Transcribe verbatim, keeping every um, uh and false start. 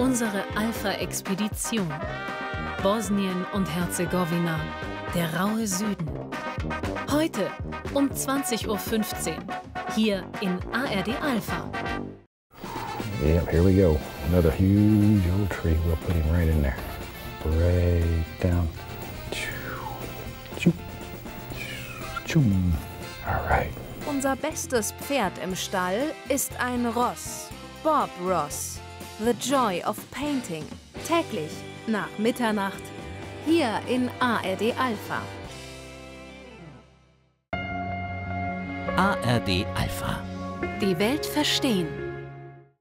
Unsere Alpha-Expedition. Bosnien und Herzegowina, der raue Süden. Heute um zwanzig Uhr fünfzehn, hier in A R D Alpha. Yep, here we go. Another huge old tree. We'll put him right in there. Right down. All right. Unser bestes Pferd im Stall ist ein Ross. Bob Ross. The Joy of Painting. Täglich nach Mitternacht hier in A R D Alpha. A R D Alpha. Die Welt verstehen.